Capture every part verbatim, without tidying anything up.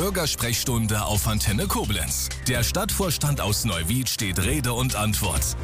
Bürgersprechstunde auf Antenne Koblenz. Der Stadtvorstand aus Neuwied steht Rede und Antwort.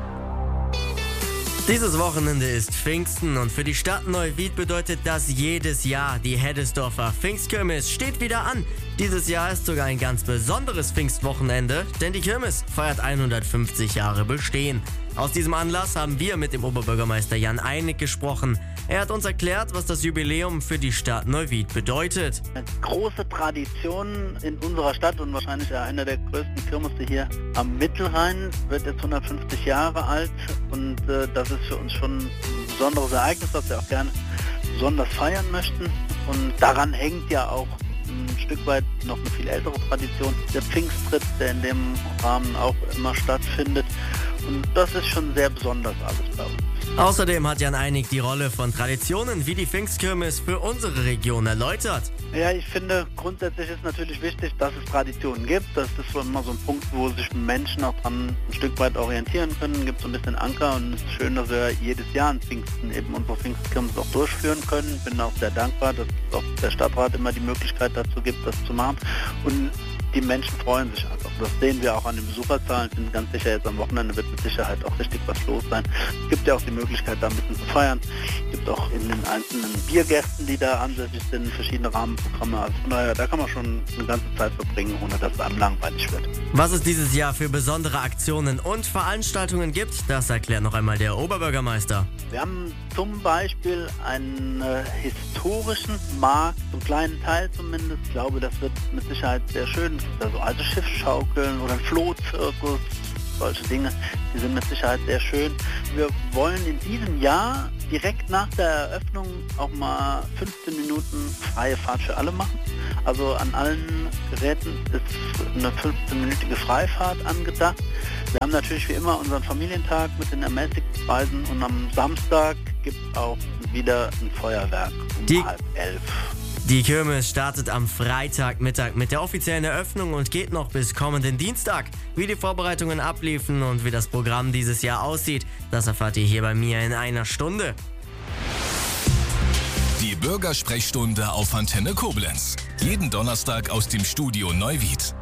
Dieses Wochenende ist Pfingsten und für die Stadt Neuwied bedeutet das jedes Jahr. Die Heddesdorfer Pfingstkirmes steht wieder an. Dieses Jahr ist sogar ein ganz besonderes Pfingstwochenende, denn die Kirmes feiert hundertfünfzig Jahre Bestehen. Aus diesem Anlass haben wir mit dem Oberbürgermeister Jan Einig gesprochen. Er hat uns erklärt, was das Jubiläum für die Stadt Neuwied bedeutet. Eine große Tradition in unserer Stadt und wahrscheinlich einer der größten Kirmesse hier am Mittelrhein, wird jetzt hundertfünfzig Jahre alt und äh, das ist für uns schon ein besonderes Ereignis, das wir auch gerne besonders feiern möchten. Und daran hängt ja auch ein Stück weit noch eine viel ältere Tradition, der Pfingsttritt, der in dem Rahmen auch immer stattfindet. Und das ist schon sehr besonders alles bei uns. Außerdem hat Jan Einig die Rolle von Traditionen wie die Pfingstkirmes für unsere Region erläutert. Ja, ich finde, grundsätzlich ist natürlich wichtig, dass es Traditionen gibt. Das ist so immer so ein Punkt, wo sich Menschen auch dran ein Stück weit orientieren können. Gibt so ein bisschen Anker und es ist schön, dass wir jedes Jahr an Pfingsten eben unsere Pfingstkirmes auch durchführen können. Bin auch sehr dankbar, dass auch der Stadtrat immer die Möglichkeit dazu gibt, das zu machen. Und die Menschen freuen sich einfach. Das sehen wir auch an den Besucherzahlen. Ich bin ganz sicher, jetzt am Wochenende wird mit Sicherheit auch richtig was los sein. Es gibt ja auch die Möglichkeit, da ein bisschen zu feiern. Es gibt auch in den einzelnen Biergästen, die da ansässig sind, verschiedene Rahmenprogramme. Also von daher, da kann man schon eine ganze Zeit verbringen, ohne dass es einem langweilig wird. Was es dieses Jahr für besondere Aktionen und Veranstaltungen gibt, das erklärt noch einmal der Oberbürgermeister. Wir haben zum Beispiel einen äh, historischen Markt, einen kleinen Teil zumindest. Ich glaube, das wird mit Sicherheit sehr schön. Es gibt also alte Schiffsschaukeln oder ein Flohzirkus, solche Dinge, die sind mit Sicherheit sehr schön. Wir wollen in diesem Jahr direkt nach der Eröffnung auch mal fünfzehn Minuten freie Fahrt für alle machen. Also an allen Geräten ist eine fünfzehnminütige Freifahrt angedacht. Wir haben natürlich wie immer unseren Familientag mit den ermäßigten Preisen und am Samstag gibt es auch wieder ein Feuerwerk um Die halb elf. Die Kirmes startet am Freitagmittag mit der offiziellen Eröffnung und geht noch bis kommenden Dienstag. Wie die Vorbereitungen abliefen und wie das Programm dieses Jahr aussieht, das erfahrt ihr hier bei mir in einer Stunde. Die Bürgersprechstunde auf Antenne Koblenz. Jeden Donnerstag aus dem Studio Neuwied.